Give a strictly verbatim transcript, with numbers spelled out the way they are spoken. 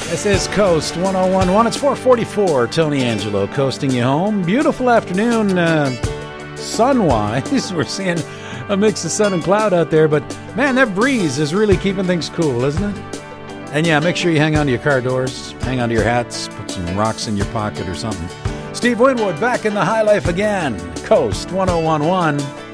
This is Coast one oh one point one. It's four forty-four. Tony Angelo coasting you home. Beautiful afternoon, uh, sun-wise. We're seeing a mix of sun and cloud out there, but man, that breeze is really keeping things cool, isn't it? And yeah, make sure you hang on to your car doors, hang on to your hats, put some rocks in your pocket or something. Steve Winwood back in the high life again. Coast one oh one point one.